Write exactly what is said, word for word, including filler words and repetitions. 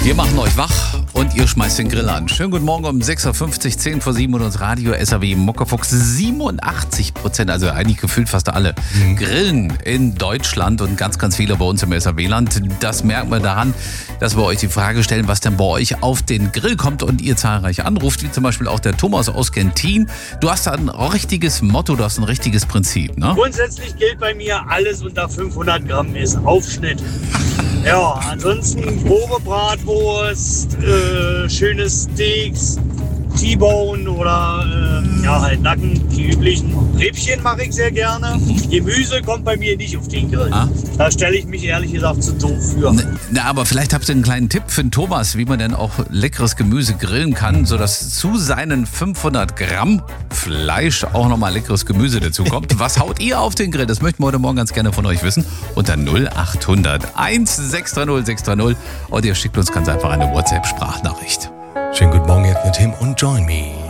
Wir machen euch wach und ihr schmeißt den Grill an. Schönen guten Morgen um sechs Uhr fünfzig, zehn vor sieben und uns Radio S A W Muckefuchs. siebenundachtzig Prozent, also eigentlich gefühlt fast alle, mhm. grillen in Deutschland und ganz, ganz viele bei uns im S A W-Land. Das merkt man daran, dass wir euch die Frage stellen, was denn bei euch auf den Grill kommt und ihr zahlreich anruft, wie zum Beispiel auch der Thomas aus Gentin. Du hast da ein richtiges Motto, du hast ein richtiges Prinzip, ne? Grundsätzlich gilt bei mir, alles unter fünfhundert Gramm ist Aufschnitt. Ja, ansonsten grobe Bratwurst, äh, schöne Steaks, T-Bone oder äh, ja halt Nacken, die üblichen. Rippchen mache ich sehr gerne. Gemüse kommt bei mir nicht auf den Grill. Ah. Da stelle ich mich ehrlich gesagt zu doof für. Na, aber vielleicht habt ihr einen kleinen Tipp für den Thomas, wie man denn auch leckeres Gemüse grillen kann, sodass zu seinen fünfhundert Gramm Fleisch auch nochmal leckeres Gemüse dazu kommt. Was haut ihr auf den Grill? Das möchten wir heute Morgen ganz gerne von euch wissen. Unter null acht hundert eins sechs drei null sechs drei null und ihr schickt uns ganz einfach eine WhatsApp-Sprachnachricht. Schönen guten Morgen jetzt mit Tim und Join Me.